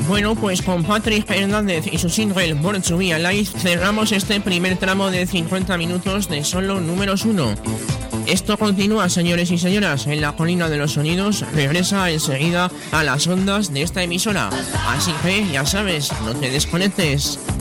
Bueno, pues con Patrick Hernández y su single Born to Be Alive cerramos este primer tramo de 50 minutos de solo números 1. Esto continúa, señores y señoras, en la colina de los sonidos. Regresa enseguida a las ondas de esta emisora. Así que, ya sabes, no te desconectes.